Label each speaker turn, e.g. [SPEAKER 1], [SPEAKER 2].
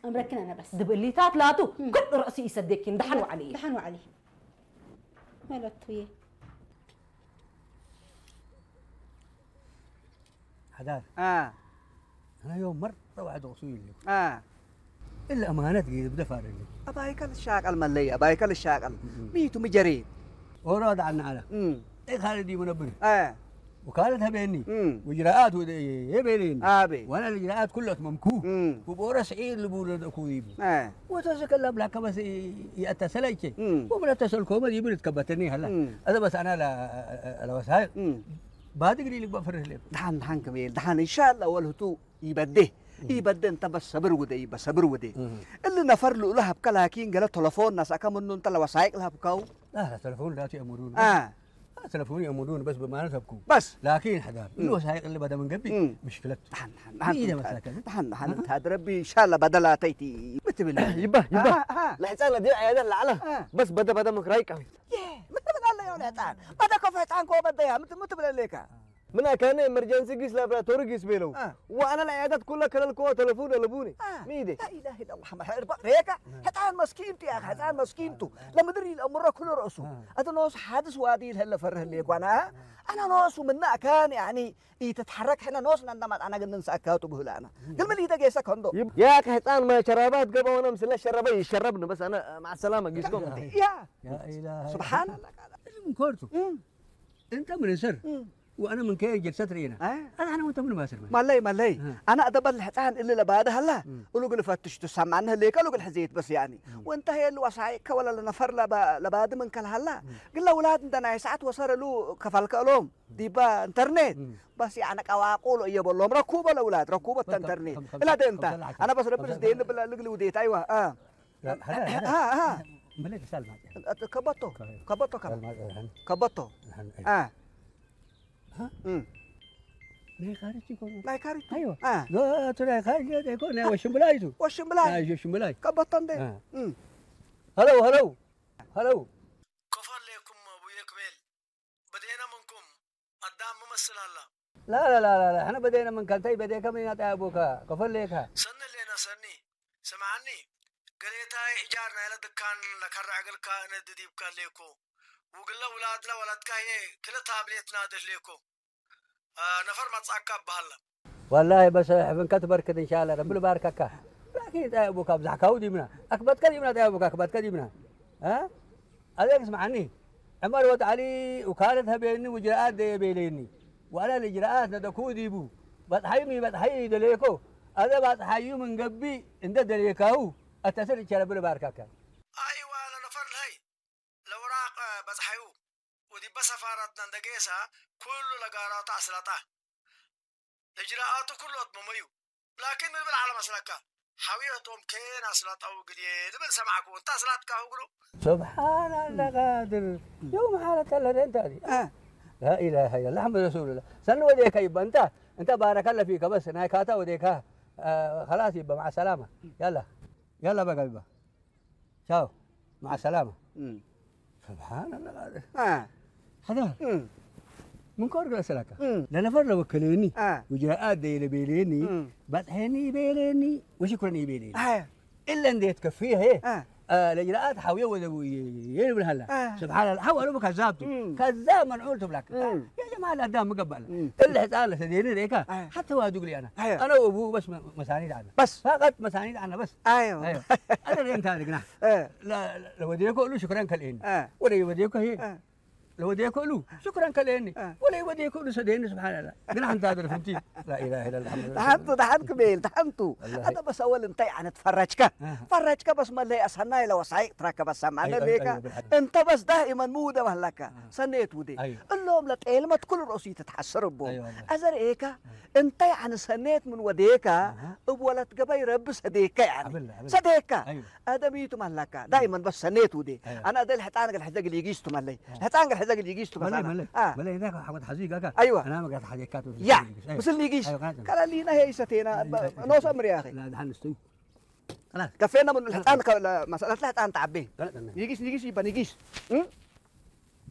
[SPEAKER 1] امركن انا بس
[SPEAKER 2] دبليتات لاتو كل راسي يصدقين دحنوا عليه
[SPEAKER 1] دحنوا عليه مالت وياه
[SPEAKER 3] حدار انا يوم مره واحد وصول لي الا امانات قيد بدفار لي
[SPEAKER 4] ابايك الشاقل ملي ابايك الشاقل ميتو مجرين
[SPEAKER 3] وراد عنا على ايه خالدي منبر وكالتها بيني واجراءات يبينين وانا الاجراءات كلها ممكوه وبورا سعيد اللي بولد اكويب وتتكلم لك بس يتصلك ومن اتصلكم دي بتكبتني هلا هذا بس انا لا وسائل بادقري لك بفرح لك
[SPEAKER 4] دحن كبير دحن ان شاء الله والهتو يبدي انت بس صبر ودي بس صبر ودي اللي نفر له لها بكلاكين قال تليفون ناس كم انت لو وسائل لها بكاو
[SPEAKER 3] لا تليفون لا يامرون تلفوني يامرون بس بما نسبكم
[SPEAKER 4] بس
[SPEAKER 3] لكن حدار الوسائل اللي بدا من قبل مشكلته
[SPEAKER 4] دحن هذا ربي ان شاء الله بدل اتيتي
[SPEAKER 5] يبه الحصان دي عيادة العلا بس بدا مكرايك
[SPEAKER 4] متى بدل يا الحصان بدا كفيتان كو بدا متى بدل ليك
[SPEAKER 5] من كان امرجنسي جيس لابراتوري جيس بيلو وانا العيادات كلها كان الكو تليفون لبوني ميدي
[SPEAKER 4] لا اله الا الله محمد ريكا حتى مسكينتي يا اخي حتى مسكينته لما دري الامر كل راسه هذا ناس حادث وادي هلا فره ليك وانا ناس ومنا كان يعني يتتحرك حنا ناس عندما انا قلنا نسكاته بهلا انا قال لي ده جيسا كوندو
[SPEAKER 5] يا اخي حيطان ما شرابات قبل وانا مسلا شربه يشربنا بس انا مع السلامه جيسكم
[SPEAKER 4] يا اله سبحان الله
[SPEAKER 3] من كورتو انت من سر وانا من كي جلست رينا انا وانت من ماسر
[SPEAKER 4] مالي انا ادبر الحصان اللي لبعد هلا قولوا قل فتش تسمع عنها ليك قالوا قل حزيت بس يعني وانت هي اللي وصايك ولا نفر لبعد من كل هلا قل له اولاد عندنا ساعات وصار له كفالك لهم ديبا انترنت بس يعني قواقول يا بقول لهم ركوبه الاولاد ركوبه انترنت لا ده انت انا بس ربنا دين بلا لقلي وديت ايوه
[SPEAKER 3] ملك سالم
[SPEAKER 4] كبطو
[SPEAKER 3] لا خارج يكون
[SPEAKER 4] لا خارج
[SPEAKER 3] ايوه لا ترى خارج يكون وشمبلايتو
[SPEAKER 4] وشمبلاي كبطن ده
[SPEAKER 3] هلو
[SPEAKER 6] كفر لكم ابويا كميل بدينا منكم قدام ممثل الله
[SPEAKER 3] لا احنا بدينا من كنتي بديك من يا ابوك كفر لك
[SPEAKER 6] سن لنا سني سمعني قريتا ايجارنا الى دكان لكر عقلك انا دديب كان ليكو وقل له ولادنا ولدك هي كل تابليت نادر ليكو نفر ما تصعقب بهلا
[SPEAKER 3] والله بس حبن كتبرك ان شاء الله رب يباركك لكن يا ابوك ابزح كودي منا اكبت كلمنا يا ابوك اكبت كلمنا هذا اسمعني عمر ود علي وكالتها بيني واجراءات دي بيني وانا الاجراءات ندكودي بو بتحيي دليكو هذا بتحيي من قبي انت دليكاو اتصل ان شاء الله رب يباركك
[SPEAKER 6] ايوه انا نفر هي الاوراق بتحيو ودي بسفارتنا ندقيسها كل لقارات عسلطه الاجراءات كلها مميو لكن من على مسلكه حاويتهم كين عسلطه وقليل من سمعك وانت عسلطك وقلوا
[SPEAKER 3] سبحان الله قادر يوم حالة الله انت هذه لا اله الا الله محمد رسول الله سن وديك يبقى انت بارك الله فيك بس نايكاتا وديكها خلاص يبقى مع السلامه يلا بقى يبقى شاو مع السلامه سبحان الله قادر هذا من كورك لسلكه لا نفر لو وكليني وجاءات دي بيليني بطحني بيليني وشكرني بيليني الا ان تكفيها هي الاجراءات حاويه ولا يلبل هلا سبحان الله حاولوا كذابته كذاب منعولته بلاك يا جماعه الادام مقبل اللي حتى سديني ريكا حتى وادق لي انا وابوه بس مسانيد عنا بس فقط مسانيد عنا بس
[SPEAKER 4] ايوه
[SPEAKER 3] انا اللي انت هذيك لا لو وديكوا له شكرا كلين ولا يوديكوا هي لو وديكوا له شكرا كليني ولا يوديكوا له سديني سبحان الله قنا انت هذا فهمتي لا اله الا الله
[SPEAKER 4] دحنت كبير دحنتو هذا بس اول انت يعني تفرجك بس ما اللي اسهنا لو صحيح تراك بس معنا ليك انت بس دائما موده وهلك سنيت ودي اللهم لا تعلمت كل راسي تتحسر بو ازر ايكا انت يعني سنيت من وديك ابولت قبي رب صديقك يعني صديقك هذا ميتو مهلك دائما بس سنيت ودي انا ده الحتان الحزق اللي يجيستو ملي الحتان الحزق اللي يجيستو
[SPEAKER 3] ملي هناك محمد حزيق
[SPEAKER 4] ايوه
[SPEAKER 3] انا ما قاعد حاجات
[SPEAKER 4] يا بس اللي يجيش قال لينا هي ستينا نوص امر يا اخي
[SPEAKER 3] لا دحين نستوي خلاص
[SPEAKER 4] كفينا من الحتان مساله الحتان تعبين يجيش يبقى يجيش